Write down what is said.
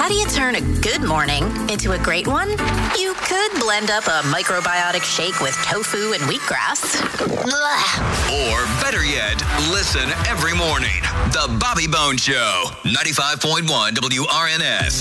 How do you turn a good morning into a great one? You could blend up a microbiotic shake with tofu and wheatgrass. Blah. Or better yet, listen every morning. The Bobby Bones Show, 95.1 WRNS.